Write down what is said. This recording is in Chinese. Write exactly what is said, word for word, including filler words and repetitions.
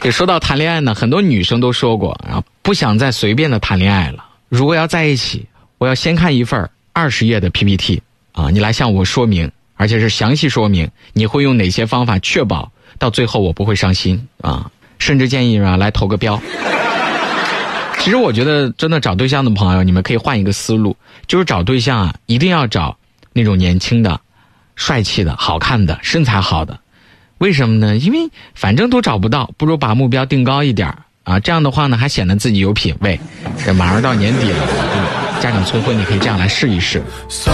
也说到谈恋爱呢，很多女生都说过啊，不想再随便的谈恋爱了。如果要在一起，我要先看一份二十页的 P P T 啊，你来向我说明，而且是详细说明你会用哪些方法确保到最后我不会伤心啊，甚至建议啊来投个标。其实我觉得真的找对象的朋友，你们可以换一个思路，就是找对象啊，一定要找那种年轻的、帅气的、好看的、身材好的。为什么呢？因为反正都找不到，不如把目标定高一点啊，这样的话呢还显得自己有品位。这马上到年底了，家长催婚，你可以这样来试一试。